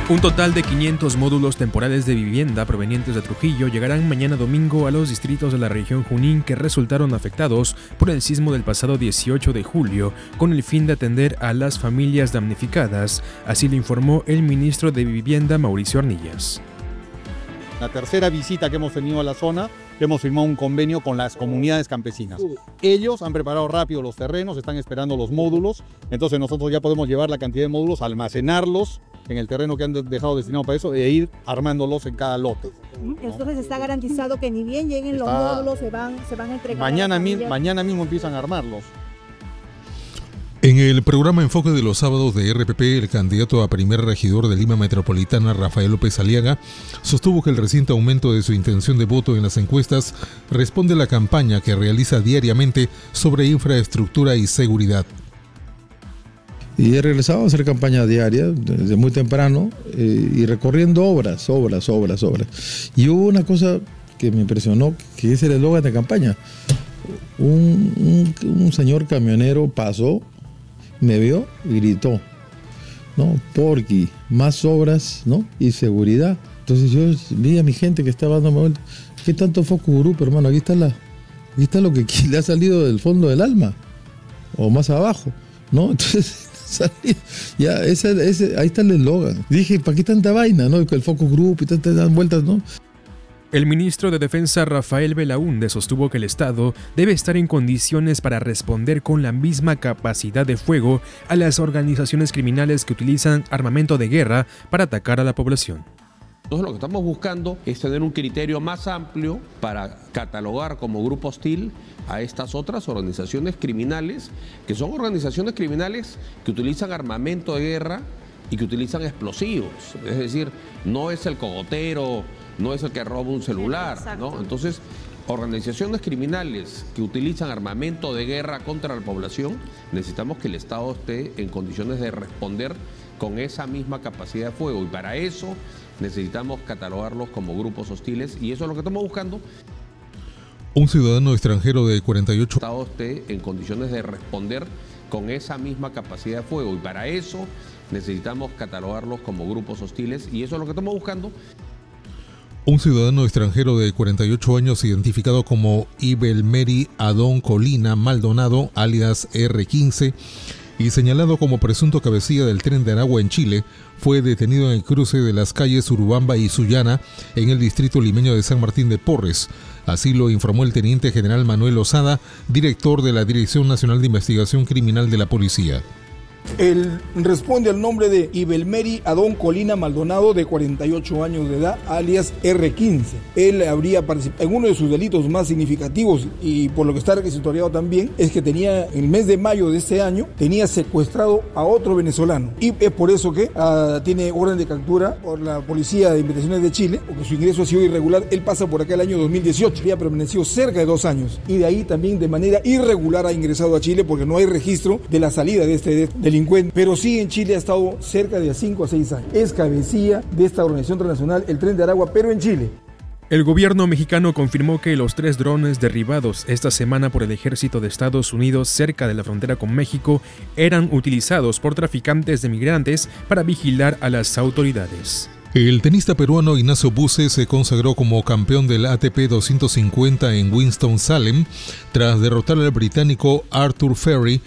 Un total de 500 módulos temporales de vivienda provenientes de Trujillo llegarán mañana domingo a los distritos de la región Junín que resultaron afectados por el sismo del pasado 18 de julio, con el fin de atender a las familias damnificadas, así lo informó el ministro de Vivienda, Mauricio Arnillas. La tercera visita que hemos tenido a la zona, hemos firmado un convenio con las comunidades campesinas. Ellos han preparado rápido los terrenos, están esperando los módulos, entonces nosotros ya podemos llevar la cantidad de módulos, almacenarlos en el terreno que han dejado destinado para eso e ir armándolos en cada lote. Entonces está garantizado que ni bien lleguen los módulos, se van a entregar. Mañana mismo empiezan a armarlos. En el programa Enfoque de los Sábados de RPP, el candidato a primer regidor de Lima Metropolitana, Rafael López Aliaga, sostuvo que el reciente aumento de su intención de voto en las encuestas responde a la campaña que realiza diariamente sobre infraestructura y seguridad. Y he regresado a hacer campaña diaria desde muy temprano y recorriendo obras. Y hubo una cosa que me impresionó, que es el eslogan de campaña. Un señor camionero pasó, me vio y gritó, ¿no? Porque más obras, ¿no? Y seguridad. Entonces yo vi a mi gente que estaba dándome vuelta. ¿Qué tanto focus group, hermano? Aquí está lo que le ha salido del fondo del alma. O más abajo, ¿no? Entonces ya, ahí está el eslogan. Dije, ¿para qué tanta vaina, no? El focus group y tantas vueltas, ¿no? El ministro de Defensa Rafael Belaúnde sostuvo que el Estado debe estar en condiciones para responder con la misma capacidad de fuego a las organizaciones criminales que utilizan armamento de guerra para atacar a la población. Entonces lo que estamos buscando es tener un criterio más amplio para catalogar como grupo hostil a estas otras organizaciones criminales, que son organizaciones criminales que utilizan armamento de guerra y que utilizan explosivos. Es decir, no es el cogotero, no es el que roba un celular, ¿no? Entonces, organizaciones criminales que utilizan armamento de guerra contra la población, necesitamos que el Estado esté en condiciones de responder con esa misma capacidad de fuego. Y para eso necesitamos catalogarlos como grupos hostiles y eso es lo que estamos buscando. Un ciudadano extranjero de 48 el Estado esté en condiciones de responder con esa misma capacidad de fuego. Y para eso necesitamos catalogarlos como grupos hostiles y eso es lo que estamos buscando. Un ciudadano extranjero de 48 años identificado como Ibelmeri Adón Colina Maldonado, alias R15, y señalado como presunto cabecilla del Tren de Aragua en Chile, fue detenido en el cruce de las calles Urubamba y Sullana en el distrito limeño de San Martín de Porres. Así lo informó el teniente general Manuel Lozada, director de la Dirección Nacional de Investigación Criminal de la Policía. Él responde al nombre de Ibelmeri Adón Colina Maldonado, de 48 años de edad, alias R15. Él habría participado en uno de sus delitos más significativos y por lo que está requisitoriado también, es que tenía, en el mes de mayo de este año, tenía secuestrado a otro venezolano. Y es por eso que tiene orden de captura por la Policía de Investigaciones de Chile, porque su ingreso ha sido irregular. Él pasa por acá el año 2018, había permanecido cerca de 2 años y de ahí también de manera irregular ha ingresado a Chile porque no hay registro de la salida de este delincuente. Pero sí, en Chile ha estado cerca de 5 a 6 años. Es cabecilla de esta organización transnacional, el Tren de Aragua, pero en Chile. El gobierno mexicano confirmó que los 3 drones derribados esta semana por el ejército de Estados Unidos cerca de la frontera con México eran utilizados por traficantes de migrantes para vigilar a las autoridades. El tenista peruano Ignacio Busse se consagró como campeón del ATP 250 en Winston-Salem tras derrotar al británico Arthur Ferry